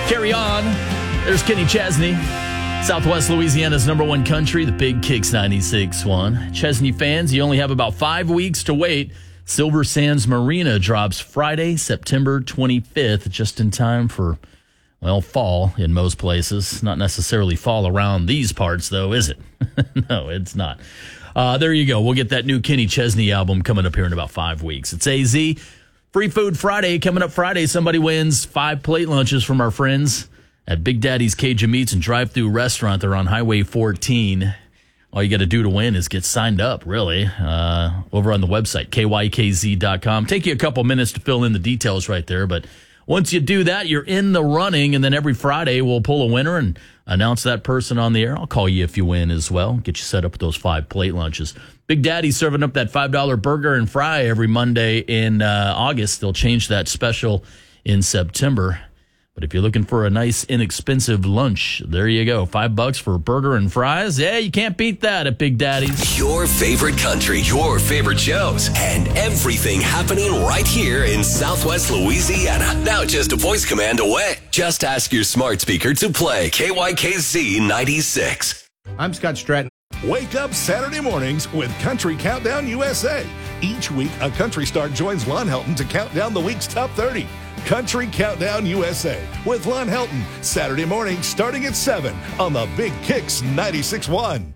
Carry on. There's Kenny Chesney. Southwest Louisiana's number one country, the Big Kicks 96.1. Chesney fans, you only have about 5 weeks to wait. Silver Sands Marina drops Friday, September 25th, just in time for, well, fall in most places. Not necessarily fall around these parts, though, is it? No, it's not. There you go. We'll get that new Kenny Chesney album coming up here in about 5 weeks. It's AZ. Free Food Friday. Coming up Friday, somebody wins 5 plate lunches from our friends at Big Daddy's Cajun Meats and Drive-Thru Restaurant. They're on Highway 14. All you got to do to win is get signed up, really, over on the website, kykz.com. Take you a couple minutes to fill in the details right there, but once you do that, you're in the running, and then every Friday we'll pull a winner and announce that person on the air. I'll call you if you win as well, get you set up with those 5 plate lunches. Big Daddy's serving up that $5 burger and fry every Monday in August. They'll change that special in September. But if you're looking for a nice, inexpensive lunch, there you go. $5 for a burger and fries. Yeah, you can't beat that at Big Daddy's. Your favorite country, your favorite shows, and everything happening right here in Southwest Louisiana. Now just a voice command away. Just ask your smart speaker to play KYKZ 96. I'm Scott Stratton. Wake up Saturday mornings with Country Countdown USA. Each week, a country star joins Lon Helton to count down the week's top 30. Country Countdown USA with Lon Helton, Saturday morning starting at 7 on the Big Kicks 96.1.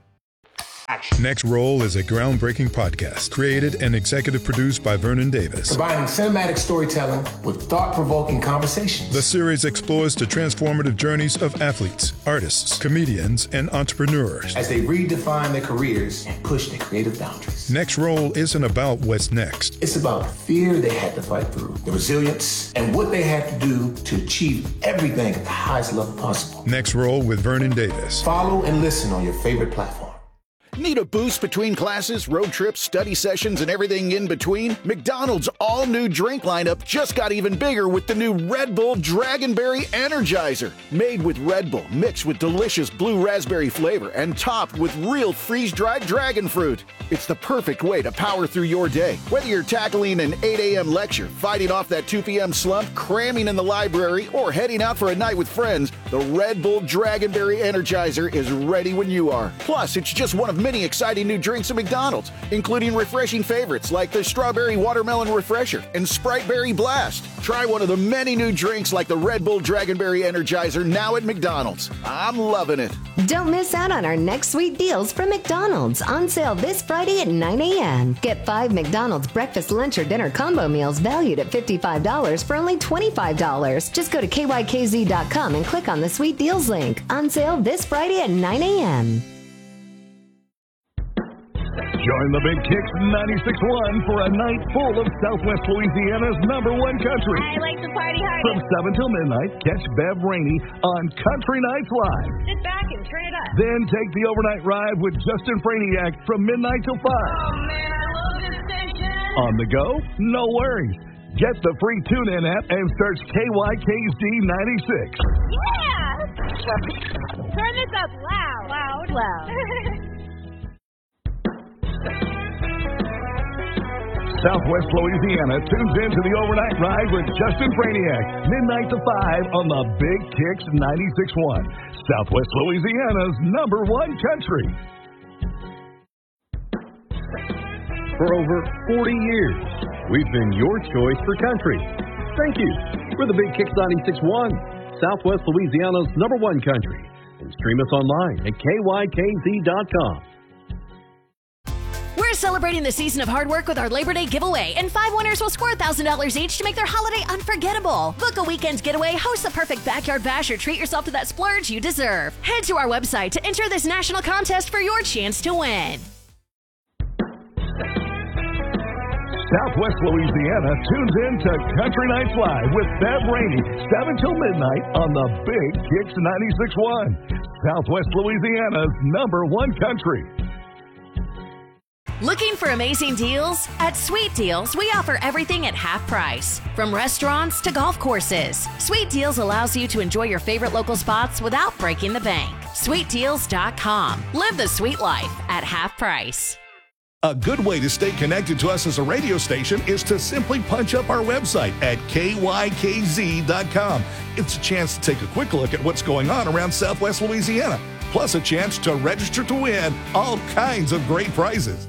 Next Roll is a groundbreaking podcast created and executive produced by Vernon Davis. Combining cinematic storytelling with thought-provoking conversations. The series explores the transformative journeys of athletes, artists, comedians, and entrepreneurs as they redefine their careers and push their creative boundaries. Next Roll isn't about what's next. It's about the fear they had to fight through, the resilience, and what they had to do to achieve everything at the highest level possible. Next Roll with Vernon Davis. Follow and listen on your favorite platform. Need a boost between classes, road trips, study sessions, and everything in between? McDonald's all-new drink lineup just got even bigger with the new Red Bull Dragonberry Energizer. Made with Red Bull, mixed with delicious blue raspberry flavor, and topped with real freeze-dried dragon fruit. It's the perfect way to power through your day. Whether you're tackling an 8 a.m. lecture, fighting off that 2 p.m. slump, cramming in the library, or heading out for a night with friends, the Red Bull Dragonberry Energizer is ready when you are. Plus, it's just one of many exciting new drinks at McDonald's, including refreshing favorites like the Strawberry Watermelon Refresher and Sprite Berry Blast. Try one of the many new drinks like the Red Bull Dragonberry Energizer now at McDonald's. I'm loving it. Don't miss out on our next sweet deals from McDonald's, on sale this Friday at 9 a.m. Get 5 McDonald's breakfast, lunch, or dinner combo meals valued at $55 for only $25. Just go to kykz.com and click on the sweet deals link. On sale this Friday at 9 a.m. Join the Big Kicks 96.1 for a night full of Southwest Louisiana's number one country. I like to party hard. From 7 till midnight, catch Bev Rainey on Country Nights Live. Sit back and turn it up. Then take the overnight ride with Justin Franiak from midnight till 5. Oh, man, I love this station. On the go? No worries. Get the free TuneIn app and search KYKZ 96. Yeah! Turn this up loud. Loud. Southwest Louisiana tunes into the overnight ride with Justin Franiak, midnight to 5 on the Big Kicks 96.1, Southwest Louisiana's number one country. For over 40 years, we've been your choice for country. Thank you. We're the Big Kicks 96.1, Southwest Louisiana's number one country. And stream us online at kykz.com. We're celebrating the season of hard work with our Labor Day giveaway, and 5 winners will score $1,000 each to make their holiday unforgettable. Book a weekend getaway, host the perfect backyard bash, or treat yourself to that splurge you deserve. Head to our website to enter this national contest for your chance to win. Southwest Louisiana tunes in to Country Nights Live with Bev Rainey, 7 till midnight on the Big Kicks 96.1, Southwest Louisiana's number one country. Looking for amazing deals? At Sweet Deals, we offer everything at half price. From restaurants to golf courses, Sweet Deals allows you to enjoy your favorite local spots without breaking the bank. SweetDeals.com. Live the sweet life at half price. A good way to stay connected to us as a radio station is to simply punch up our website at kykz.com. It's a chance to take a quick look at what's going on around Southwest Louisiana, plus a chance to register to win all kinds of great prizes.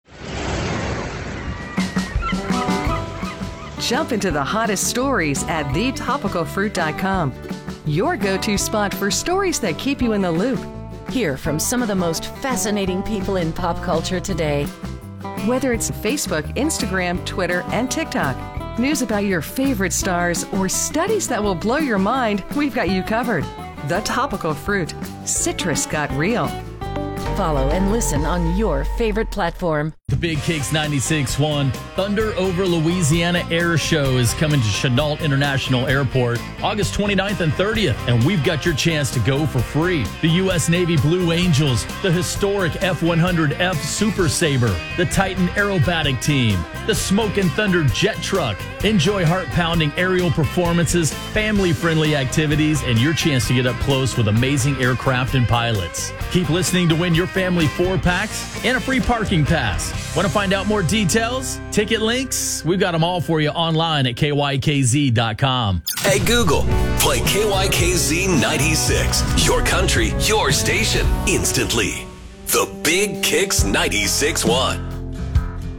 Jump into the hottest stories at thetopicalfruit.com. Your go-to spot for stories that keep you in the loop. Hear from some of the most fascinating people in pop culture today. Whether it's Facebook, Instagram, Twitter, and TikTok, news about your favorite stars, or studies that will blow your mind, we've got you covered. The Topical Fruit. Citrus got real. Follow and listen on your favorite platform. The Big Kicks 96.1 Thunder Over Louisiana Air Show is coming to Chenault International Airport August 29th and 30th, and we've got your chance to go for free. The U.S. Navy Blue Angels, the historic F-100F Super Sabre, the Titan Aerobatic Team, the Smoke and Thunder Jet Truck. Enjoy heart-pounding aerial performances, family-friendly activities, and your chance to get up close with amazing aircraft and pilots. Keep listening to win your family 4-packs and a free parking pass. Want to find out more details? Ticket links? We've got them all for you online at kykz.com. Hey, Google, play KYKZ 96. Your country, your station, instantly. The Big Kicks 96.1.